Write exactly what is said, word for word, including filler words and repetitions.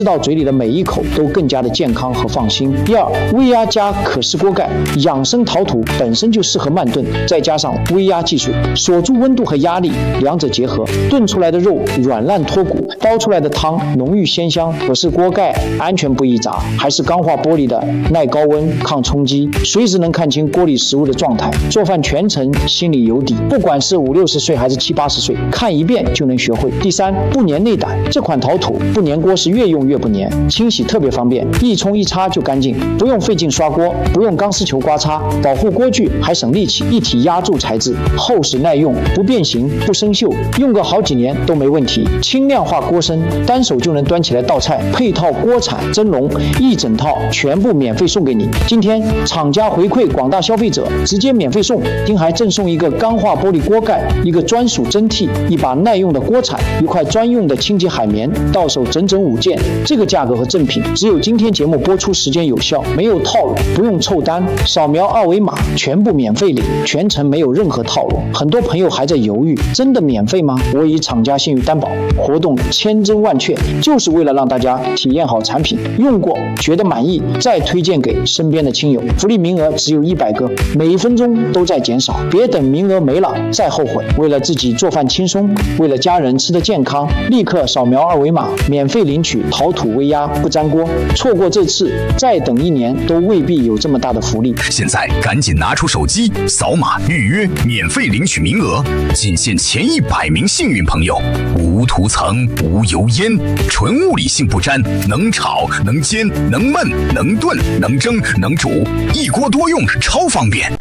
吃到嘴里的每一口都更加的健康和放心。第二，微压加可视锅盖，养生陶土本身就适合慢炖，再加上微压技术，锁住温度和压力，两者结合，炖出来的肉软烂脱骨，煲出来的汤浓郁鲜香。可视锅盖安全不易砸，还是钢化玻璃的，耐高温、抗冲击，随时能看清锅里食物的状态，做饭全程心里有底。不管是五六十岁还是七八十岁，看一遍就能学会。第三，不粘内胆，这款陶土不粘锅是越用越不粘，清洗特别方便，一冲一擦就干净，不用费劲刷锅，不用钢丝球刮擦，保护锅具还省力气。一体压铸材质，厚实耐用，不变形不生锈，用个好几年都没问题。轻量化锅身，单手就能端起来倒菜，配套锅铲、蒸笼，一整套全部免费送给你。今天厂家回馈广大消费者，直接免费送，并还赠送一个钢化玻璃锅盖，一个专属蒸屉，一把耐用的锅铲，一块专用的清洁海绵，到手整整五件。这个价格和赠品只有今天节目播出时间有效，没有套路，不用凑单，扫描二维码全部免费领，全程没有任何套路。很多朋友还在犹豫，真的免费吗？我以厂家信誉担保，活动千真万确，就是为了让大家体验好产品，用过觉得满意，再推荐给身边的亲友。福利名额只有一百个，每一分钟都在减少，别等名额没了再后悔。为了自己做饭轻松，为了家人吃得健康，立刻扫描二维码，免费领取陶土微压不粘锅。错过这次，再等一年都未必有这么大的福利。 现在赶紧拿出手机，扫码预约，免费领取名额，仅限前一百名幸运朋友。无涂层，无油烟，纯物理性不粘，能炒能煎能焖能炖能蒸能煮，一锅多用，超方便。